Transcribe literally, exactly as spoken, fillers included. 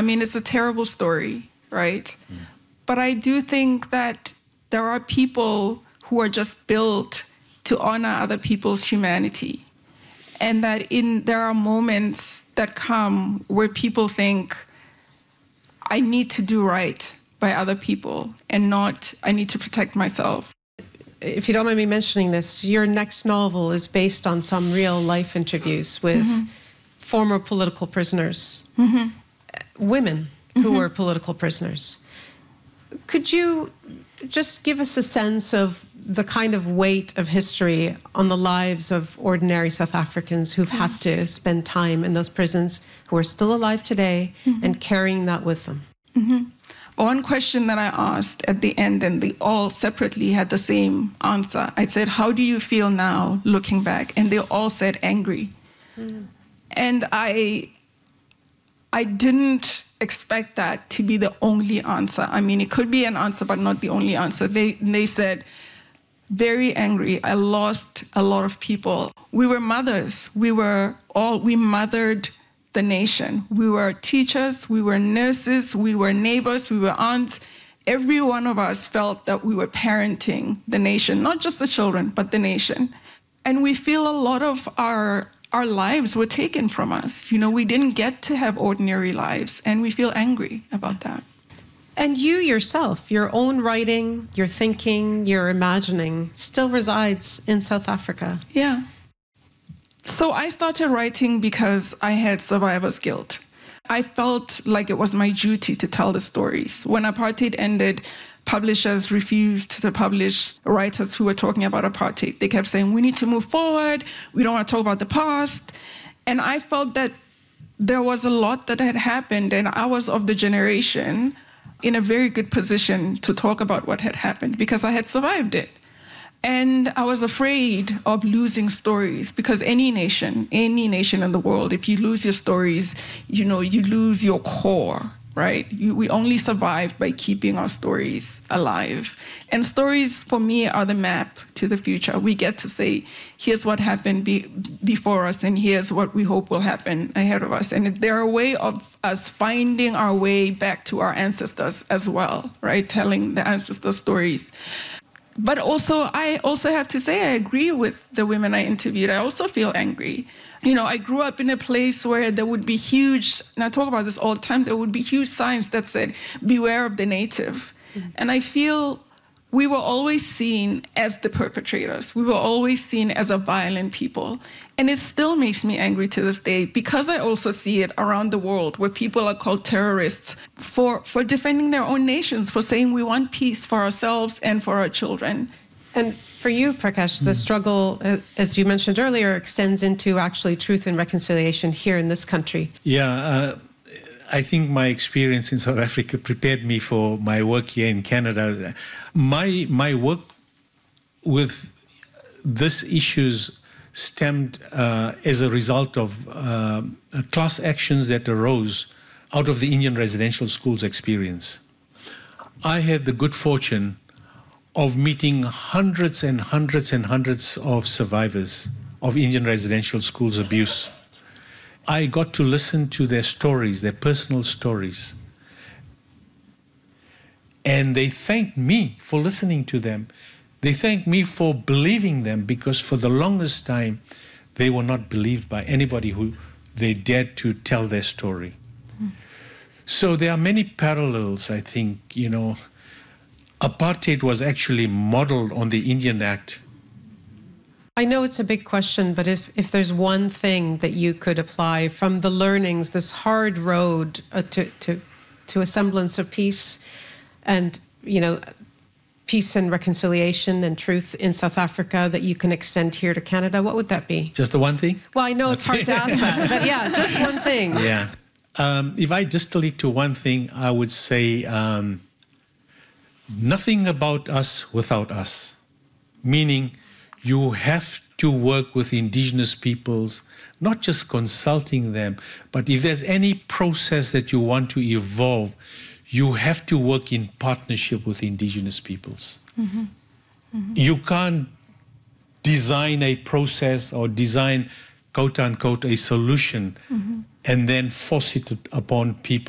I mean, it's a terrible story, right? Mm. But I do think that there are people who are just built to honor other people's humanity. And that in there are moments that come where people think, I need to do right by other people and not, I need to protect myself. If you don't mind me mentioning this, your next novel is based on some real life interviews with mm-hmm. former political prisoners, mm-hmm. women who mm-hmm. were political prisoners. Could you just give us a sense of the kind of weight of history on the lives of ordinary South Africans who've had to spend time in those prisons, who are still alive today, mm-hmm. and carrying that with them? Mm-hmm. One question that I asked at the end, and they all separately had the same answer. I said, how do you feel now looking back? And they all said angry. Mm. And I, I didn't expect that to be the only answer. I mean, it could be an answer, but not the only answer. They, they said, very angry. I lost a lot of people. We were mothers. We were all, we mothered the nation. We were teachers, we were nurses, we were neighbors, we were aunts. Every one of us felt that we were parenting the nation, not just the children, but the nation. And we feel a lot of our, our lives were taken from us. You know, we didn't get to have ordinary lives, and we feel angry about that. And you yourself, your own writing, your thinking, your imagining, still resides in South Africa. Yeah. So I started writing because I had survivor's guilt. I felt like it was my duty to tell the stories. When apartheid ended, publishers refused to publish writers who were talking about apartheid. They kept saying, we need to move forward. We don't want to talk about the past. And I felt that there was a lot that had happened, and I was of the generation in a very good position to talk about what had happened because I had survived it. And I was afraid of losing stories because any nation, any nation in the world, if you lose your stories, you know, you lose your core, right? You, we only survive by keeping our stories alive. And stories, for me, are the map to the future. We get to say, here's what happened be, before us, and here's what we hope will happen ahead of us. And they're a way of us finding our way back to our ancestors as well, right? Telling the ancestor stories. But also, I also have to say, I agree with the women I interviewed. I also feel angry. You know, I grew up in a place where there would be huge, and I talk about this all the time, there would be huge signs that said, beware of the native. Mm-hmm. And I feel we were always seen as the perpetrators. We were always seen as a violent people. And it still makes me angry to this day because I also see it around the world where people are called terrorists for, for defending their own nations, for saying we want peace for ourselves and for our children. And for you, Prakash, the struggle, as you mentioned earlier, extends into actually truth and reconciliation here in this country. Yeah, uh, I think my experience in South Africa prepared me for my work here in Canada. My, my work with these issues stemmed uh, as a result of uh, class actions that arose out of the Indian residential schools experience. I had the good fortune of meeting hundreds and hundreds and hundreds of survivors of Indian residential schools abuse. I got to listen to their stories, their personal stories. And they thanked me for listening to them. They thanked me for believing them because for the longest time, they were not believed by anybody who they dared to tell their story. Mm. So there are many parallels, I think, you know. Apartheid was actually modeled on the Indian Act. I know it's a big question, but if, if there's one thing that you could apply from the learnings, this hard road uh, to, to, to a semblance of peace and, you know, peace and reconciliation and truth in South Africa that you can extend here to Canada, what would that be? Just the one thing? Well, I know okay. It's hard to ask that, but yeah, just one thing. Yeah. Um, if I distill it to one thing, I would say um, nothing about us without us, meaning you have to work with indigenous peoples, not just consulting them, but if there's any process that you want to evolve, you have to work in partnership with indigenous peoples. Mm-hmm. Mm-hmm. You can't design a process or design, quote unquote, a solution mm-hmm. and then force it upon people.